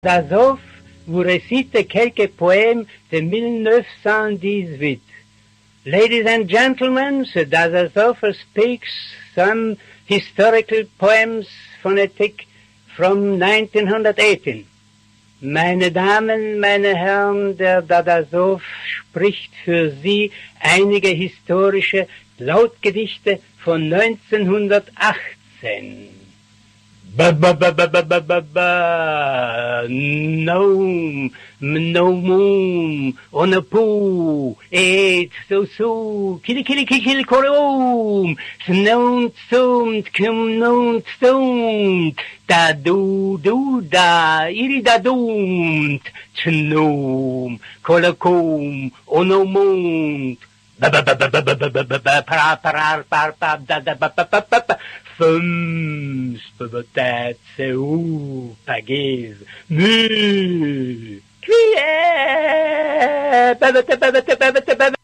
D'Azov vous récite quelques poèmes de 1918. Ladies and gentlemen, Sir D'Azov speaks some historical poems phonetic from 1918. Meine Damen, meine Herren, der D'Azov spricht für Sie einige historische Lautgedichte von 1918. Noum, nomum, onapu, et so, kili korum, snound sumt, cum nunt stumt, da da, iri da dumt, tnum, kolacum, onomunt, Fums, patatse, pagez, mu, cuillère,